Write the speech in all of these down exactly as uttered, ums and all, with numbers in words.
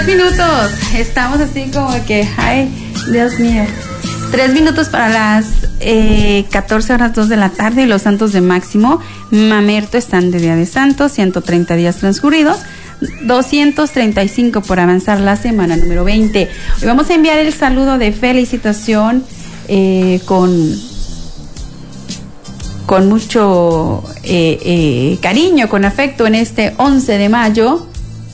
Tres minutos. Estamos así como que, ay, Dios mío. Tres minutos para las eh, catorce horas dos de la tarde y los santos de Máximo Mamerto están de Día de Santos, ciento treinta días transcurridos, doscientos treinta y cinco por avanzar la semana número veinte. Hoy vamos a enviar el saludo de felicitación eh, con, con mucho eh, eh, cariño, con afecto en este once de mayo.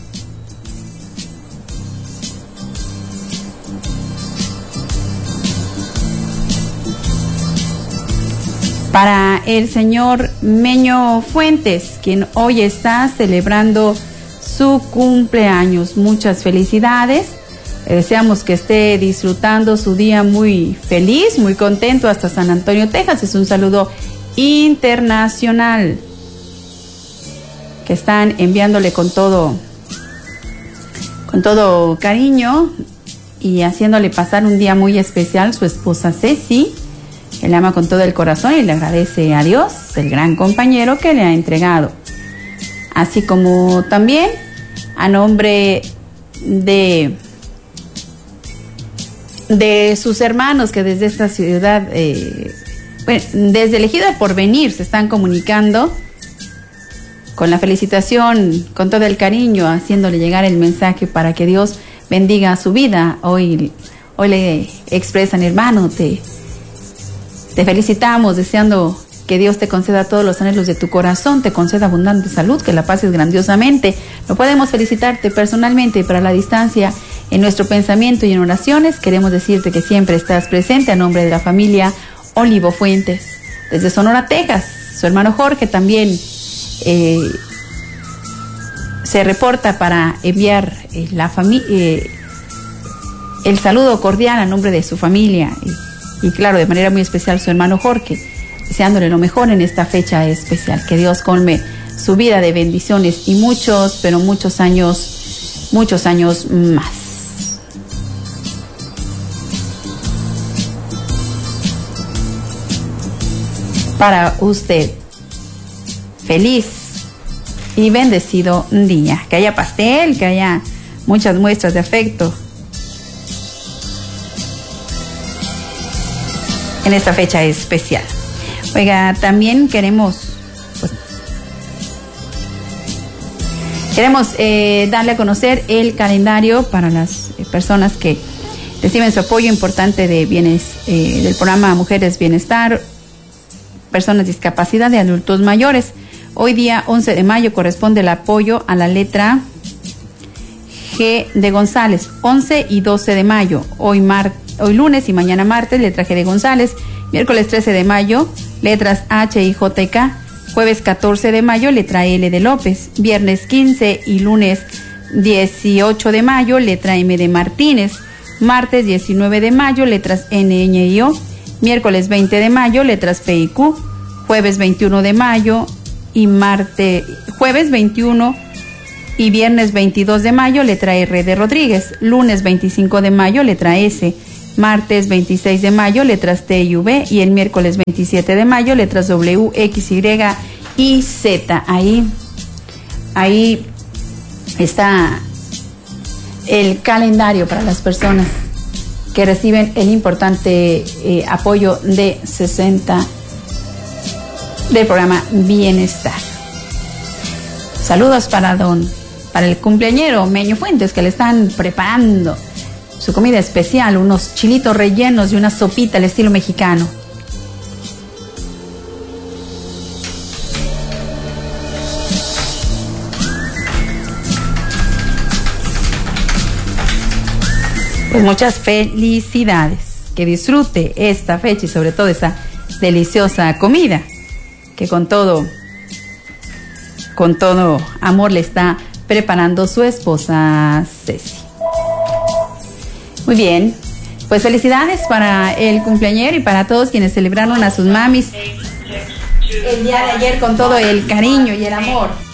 Para el señor Meño Fuentes, quien hoy está celebrando su cumpleaños. Muchas felicidades. Eh, deseamos que esté disfrutando su día muy feliz, muy contento hasta San Antonio, Texas. Es un saludo internacional que están enviándole con todo, con todo cariño y haciéndole pasar un día muy especial su esposa Ceci, que le ama con todo el corazón y le agradece a Dios el gran compañero que le ha entregado. Así como también a nombre de, de sus hermanos que desde esta ciudad, eh, bueno, desde el Ejido del Porvenir se están comunicando con la felicitación, con todo el cariño, haciéndole llegar el mensaje para que Dios bendiga su vida. Hoy, hoy le expresan: hermano, te... Te felicitamos, deseando que Dios te conceda todos los anhelos de tu corazón, te conceda abundante salud, que la pases grandiosamente. No podemos felicitarte personalmente, para la distancia, en nuestro pensamiento y en oraciones, queremos decirte que siempre estás presente a nombre de la familia Olivo Fuentes. Desde Sonora, Texas, su hermano Jorge también eh, se reporta para enviar eh, la fami- eh, el saludo cordial a nombre de su familia. Y, Y claro, de manera muy especial su hermano Jorge, deseándole lo mejor en esta fecha especial. Que Dios colme su vida de bendiciones y muchos, pero muchos años, muchos años más. Para usted, feliz y bendecido día. Que haya pastel, que haya muchas muestras de afecto en esta fecha especial. Oiga, también queremos pues, queremos eh, darle a conocer el calendario para las eh, personas que reciben su apoyo importante de bienes eh, del programa Mujeres Bienestar, personas de discapacidad, de adultos mayores. Hoy día once de mayo corresponde el apoyo a la letra G de González, once y doce de mayo. Hoy martes, Hoy lunes y mañana martes, letra G de González. Miércoles trece de mayo, letras H y J y K. Jueves catorce de mayo, letra L de López. Viernes quince y lunes dieciocho de mayo, letra M de Martínez. Martes diecinueve de mayo, letras N, Ñ y O. Miércoles veinte de mayo, letras P y Q. Jueves veintiuno de mayo y martes, jueves veintiuno y viernes veintidós de mayo, letra R de Rodríguez. Lunes veinticinco de mayo, letra S. Martes veintiséis de mayo, letras T y V, y el miércoles veintisiete de mayo, letras W, X, Y y Z. Ahí, ahí está el calendario para las personas que reciben el importante eh, apoyo de sesenta del programa Bienestar. Saludos para don, para el cumpleañero Meño Fuentes, que le están preparando su comida especial, unos chilitos rellenos y una sopita al estilo mexicano. Pues muchas felicidades, que disfrute esta fecha y sobre todo esta deliciosa comida que con todo, con todo amor le está preparando su esposa Ceci. Muy bien, pues felicidades para el cumpleañero y para todos quienes celebraron a sus mamis el día de ayer con todo el cariño y el amor.